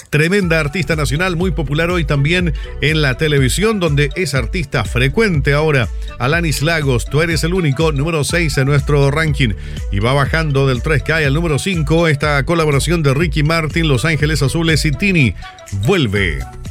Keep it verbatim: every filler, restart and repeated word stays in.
Tremenda artista nacional, muy popular hoy también en la televisión, donde es artista frecuente ahora. Alanis Lagos, Tú eres el único, número seis en nuestro ranking. Y va bajando del tres, cae al número cinco, esta colaboración de Ricky Martin, Los Ángeles Azules y Tini, Vuelve.